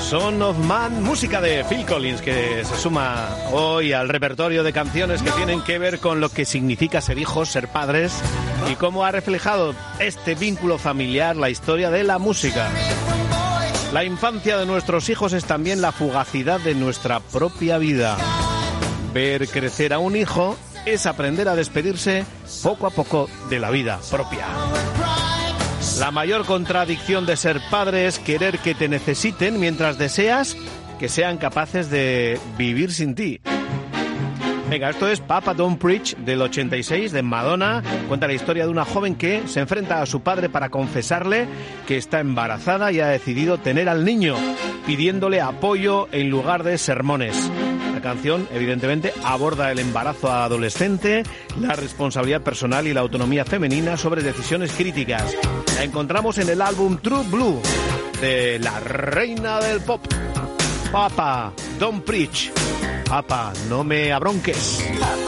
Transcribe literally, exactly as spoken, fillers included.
Son of Man, música de Phil Collins, que se suma hoy al repertorio de canciones que tienen que ver con lo que significa ser hijos, ser padres, y cómo ha reflejado este vínculo familiar la historia de la música. La infancia de nuestros hijos es también la fugacidad de nuestra propia vida. Ver crecer a un hijo es aprender a despedirse poco a poco de la vida propia. La mayor contradicción de ser padre es querer que te necesiten mientras deseas que sean capaces de vivir sin ti. Venga, esto es Papa Don't Preach del ochenta y seis de Madonna. Cuenta la historia de una joven que se enfrenta a su padre para confesarle que está embarazada y ha decidido tener al niño, pidiéndole apoyo en lugar de sermones. La canción, evidentemente, aborda el embarazo adolescente, la responsabilidad personal y la autonomía femenina sobre decisiones críticas. La encontramos en el álbum True Blue de la reina del pop. Papa, don't preach. Papa, no me abronques.